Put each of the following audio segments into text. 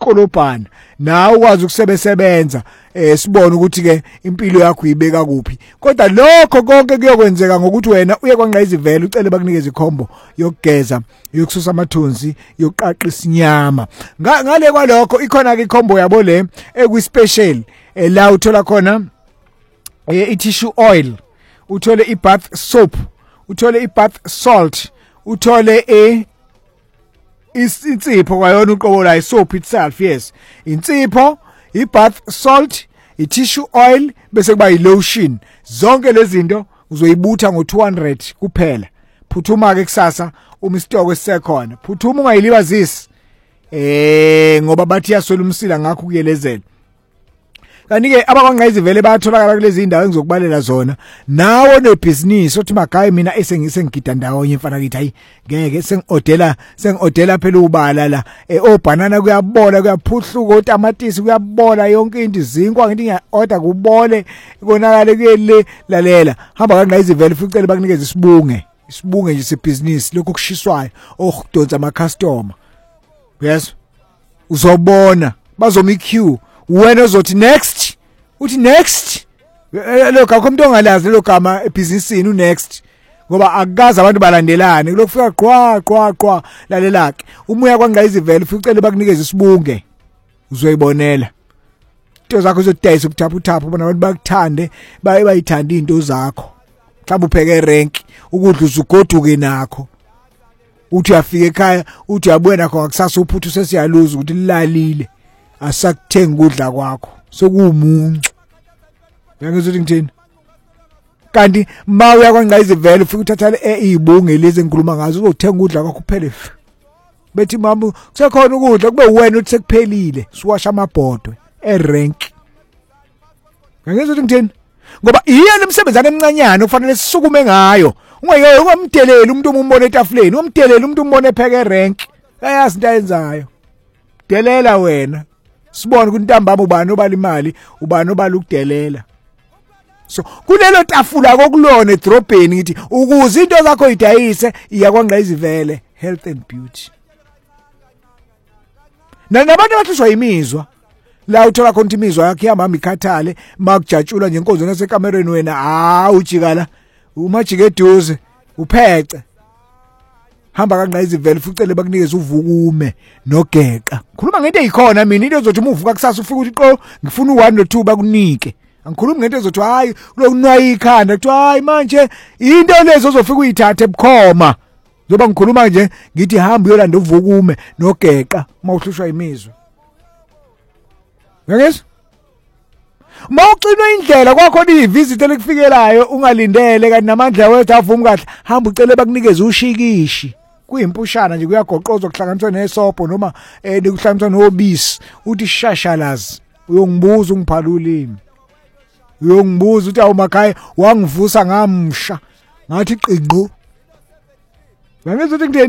ikolobhana nawe ukwazi ukusebenza sibone ukuthi ke impilo yakho uyibeka kuphi kodwa lokho konke kuyokwenzeka ngokuthi wena uye kwaNgqayizivele ucele bakunikeze ikhombo yokugeza yokususa amathunzi yokuqaqa isinyama ngale kwalokho ikhona ke ikhombo yabo le ekwi-special la uthola khona i-tissue oil uthole i-bath soap uthole i-bath salt uthole insipho kwayona uqobo la soap itself yes insipho i-bath salt i-tissue oil bese kuba i-lotion zonke lezi zinto uzoyibutha ngo200 kuphela phuthuma ke kusasa uma isitoko sisekhona phuthuma ungayilibazisi ngoba bathi yasola umsila ngakho kuyelezela kanti ke abakwaNgqayizivele bayatholakala kulezi indawo engizokubalela zona nawo nebusiness othi magayi mina esengigida ndawonye mfana kithi hayi ngeke sengiodela phela ubala la obanana kuyabola kuyaphuhluka otamatisi kuyabola yonke into izinkwa ngithi ngiya-order kubole konakale kuyele lalela hamba kaNgqayizivele fucela bakunikeze isibunge nje sebusiness lokho kushiswayo okudonsa ama customer yes uzobona bazoma iqueue wena uzothi next uthi next lokho akho umuntu ongalazi lo gama ebusinessini unext ngoba akukazi abantu balandelane lokufika qwa lalelake umuya kwaNgqayizivele uficele bakunikeze isibunge uzoyibonela into zakho uzodayisa ubuthaphu bona abantu bakuthande bayithanda into zakho mhlawumbe upheke rank ukudla uzugoduke nakho uthi uyafika ekhaya uthi uyabuya nakho ngakusasa uphuthu sesiyaluza ukuthi lilalile asakuthenga ukudla kwakho sokumuncu yangizothi ngithini kanti mawuya kwaNgqayizivele ufika uthatha izibunge lezi engikhuluma ngazo uzothenga ukudla kwakho kuphele bethi mama kusekhona ukudla kube wena uthi sekuphelile siwasha amabhodwe erank yangizothi ngithini ngoba iyena umsebenzana emncanyana ufanele sisukume ngayo ungamdeleli umuntu umbone etafuleni umdeleli umuntu umbone epheke rank ayazi into ayenzayo delela wena sibone ukuthi ntambama ubani obala imali ubani obala ukudelela so kulelo tafula kokulona edrobheni ngithi ukuze into zakho idayise iya kwaNgqayizivele health and beauty nabantu abathuswa imizwa la uthola khona imizwa yakhe yamama ikhathale makujatshula nje inkonzo nasekamereni wena ujikala umajike eduze uphece hamba kaNgqayizivele fucele bakunikeze uvukume nogeqa khuluma ngento eyikhona mina into ezothi uma uvuka kusasa ufika uthi qo ngifuna u1 no2 bakunike angikhulumi ngento ezothi hayi lokunwaya ikhanda kuthi hayi manje into lezo uzofika uyithathe ebukhoma njoba ngikhuluma nje ngithi hamba uyolanda uvukume nogeqa mawuhlushwa imizwa ngeke mawucinwa indlela kwakho ivisit elikufikelayo ungalindele kanti namandla wethu avuma kahle hamba ucele bakunikeze ushikishi kuyimpushana nje kuyagoqozwa kuhlanganiswa nesopo noma kuhlanganiswa nobisi uthi shashalazi uyongibuza ungiphala ulimi uyongibuza uthi awumakhaya wangivusa ngamsha ngathi qinqo ngeke ngithini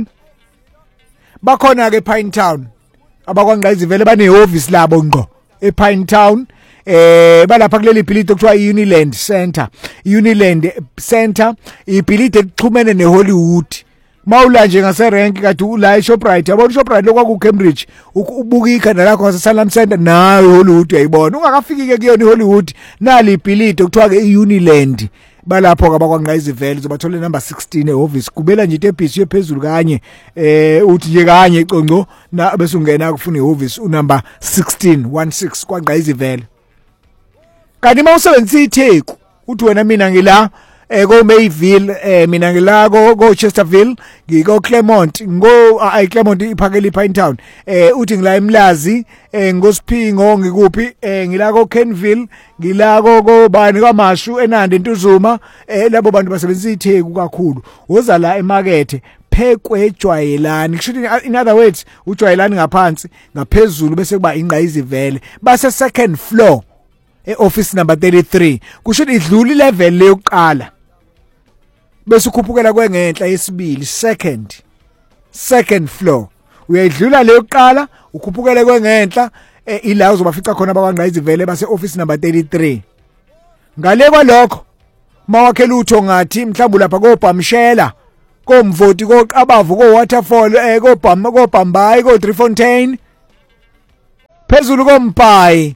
bakhona ke ePine Town abakwaNgqayizivele banehhovisi labo ngqo ePine Town balapha kuleli bhilidi okuthiwa iUniland Center iUniland Center ibhilidi exhumene neHollywood mawula nje ngaserank kade ula eShoprite yabona iShoprite lokwaku Cambridge ubuka ikhanda lakho ngaseSanlam Center nayo iHollywood uyayibona ungakafiki ke kuyona iHollywood nali ibhilidi okuthiwa ke iUniland balapho abakwaNgqayizivele uzobathola number 16 ehhovisi kubela nje itebhisi yephezulu kanye uthi nje kanye icongco na bese ungena kufuna ihhovisi unumber 1616 kwaNgqayizivele kanti mawusebenzisa itheku uthi wena mina ngila ko Mayville mina ngila ko Chesterville ngiko Claremont Claremont iphakela ePine Town uthi ngila eMlazi ngosiphingo ngikuphi ngila ko Kenville ngila ko bani kwaMashu eNandi eNtuzuma labo bantu basebenzisa itheku kakhulu uza la emarket phekwejwayelani kusho in other words ujwayelani ngaphansi ngaphezulu bese kuba iNgqayizivele base second floor office number 33 kusho idlula level leyokuqala bese ukhuphukela kwengenhla yesibili second floor uyayidlula leyokuqala ukhuphukele kwengenhla ila uzobafica khona abakwaNgqayizivele base office number 33 ngale kwalokho mawakhela utho ngathi mhlawumbe lapha koBhamshela komvoti koqabavu koWaterfall koBhambayi koDriefontein phezulu komphayi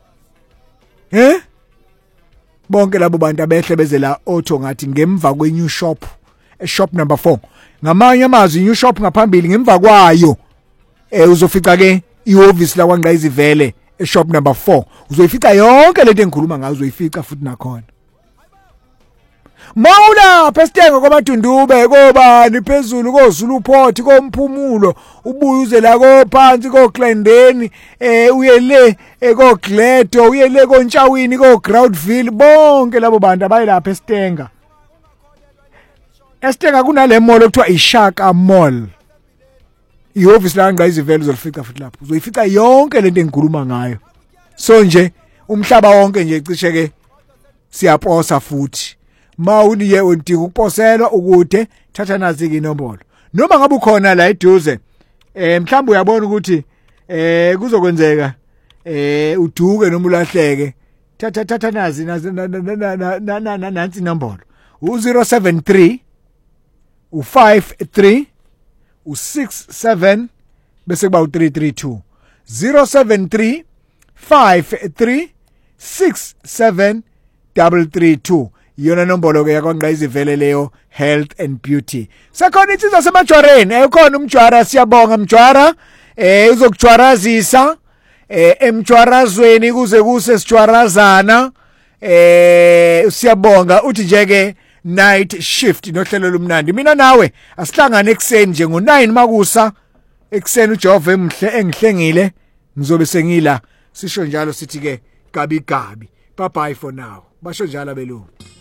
bonke labo bantu abehle bezela auto ngathi ngemva kwenew shop shop number 4 ngamanye amazwi new shop ngaphambili ngemva kwayo uzofica ke ihhovisi la kwaNgqayizivele shop number 4 uzoyifica yonke lento engikhuluma ngayo uzoyifica futhi nakhona Mawula phesitengo kwaMadundube kobani phezulu koZulu Port komphumulo ubuye uze la kophansi koGlendeni uye le koGledo uye le koNtshawini koGroundville bonke labo bantu abayilapha eStenga Estenga kunale mall okuthiwa iShaka Mall ihhovisi la Ngqayizivele uzolifica futhi lapho uzoyifica yonke lento engikhuluma ngayo so nje umhlaba wonke nje cishe ke siyaposa futhi mawuliye udinga ukuposelwa ukude thatha nazi ke inombolo noma ngabe ukhona la eduze mhlawumbe uyabona ukuthi kuzokwenzeka uduke noma ulahleke thatha nazi nansi inombolo u073 u53 u67 bese kuba u332 073 53 67 332 yona nombolo ke yakwaNgqayizivele leyo health and beauty sekhona insizwa semajwareni ekhona umjwara siyabonga mjwara uzokujwarazisa emjwarazweni kuze kuse sijwarazana siyabonga uthi nje ke night shift nohlelo lumnandi mina nawe asihlangane ekseni nje ngo9 makusa ekseni uJehova engihlengile ngizobe sengila sisho njalo sithi ke gabi bye bye for now basho njalo abelungu